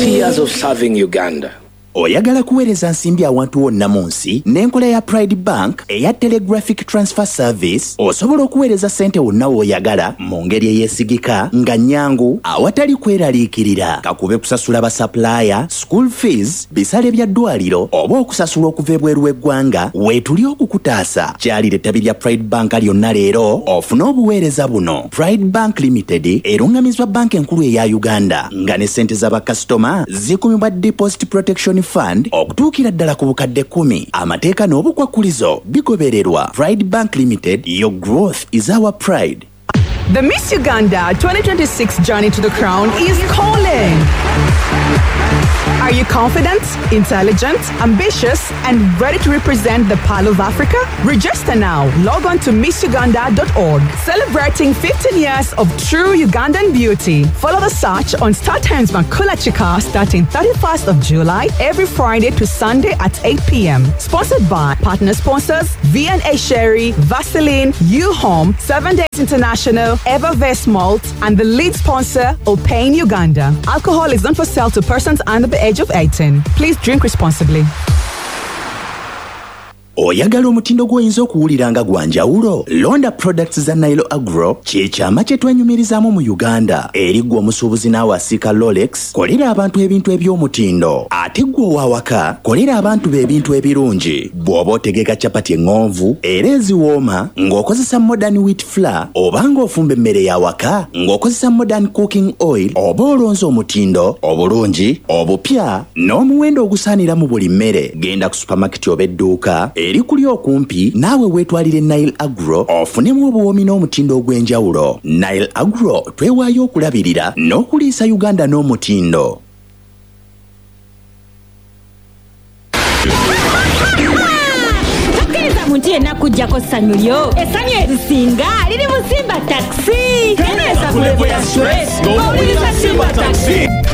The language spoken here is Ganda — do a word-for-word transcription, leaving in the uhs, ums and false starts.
forty years of serving Uganda. Oyagala kuweereza nsimbi awantu wonna mu nsi n'enkola ya Pride Bank eya Telegraphic Transfer Service osobola okuweereza ssente wonna w'oyagala mu ngeri eyeesigika nga nnyangu awatali kweraliikirira kakube kusasula basapulaaya, school fees, bisale bya ddwaliro oba okusasula okuva ebweru w'eggwanga weetuli okukutaasa. Kyalira ettabi lya Pride Bank lyonna leero ofune obuweereza buno. Pride Bank Limited erungamizibwa banka enkulu eya Uganda nga ne ssente z'abakasitoma zikumibwa Deposit Protection Fund okutuukira ddala ku bukadde kumi. Amateeka n'obukwakkulizo bigobererwa. Pride Bank Limited, your growth is our pride. The Miss Uganda twenty twenty-six journey to the crown is calling. Are you confident, intelligent, ambitious, and ready to represent the Pearl of Africa? Register now. Log on to miss uganda dot org. Celebrating fifteen years of true Ugandan beauty. Follow the search on Star Times Makula Chika starting thirty-first of July every Friday to Sunday at eight p.m. Sponsored by partner sponsors V and A Sherry, Vaseline, U-Home, Seven Days International, Evervest Malt, and the lead sponsor, Opain Uganda. Alcohol is not for sale to persons under the age of eighteen. Please drink responsibly. Oyagala omutindo gw'oyinza okuwulira nga gwa njawulo? Londa products za Nile Agro ky'ekyama kye twenyumirizaamu mu Uganda. Eri ggwe omusuubuzi n'awasiika Rolex, kolera abantu ebintu eby'omutindo. Ate ggwe owawaka, kolera abantu b'ebintu ebirungi. Bw'oba otegeka capati eŋŋonvu era eziwooma ng'okozesa modern wheat flour oba ng'ofumba emmere y'awaka ng'okozesa modern cooking oil oba olonza omutindo obulungi obupya n'omuwendo ogusaanira mu buli mmere, genda ku supermarket oba edduuka eri kuli okumpi naawe weetwalire Nile Agro ofunemu obuwoomi n'omutindo ogw'enjawulo. Nile Agro twewaayo okulabirira n'okuliisa Uganda n'omutindo. Muntu yenna kujjako ssanyu lyo essanyu erisinga liri mu Simba Taxi. Kendeeza ku level ya stress ng'owuliriza Simba Taxi.